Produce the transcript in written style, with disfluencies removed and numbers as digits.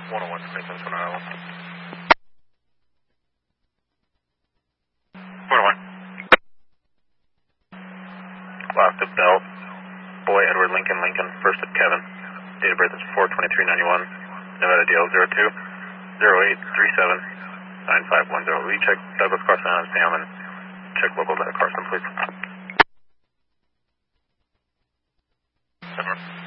101, maintenance on Island. 101. Last of Bell, Boy Edward Lincoln, first of Kevin. Date of birth is 4/23/91. Nevada DL 02-0837-9510. Will you check Douglas Carson on Sam and check local Carson, please? 7.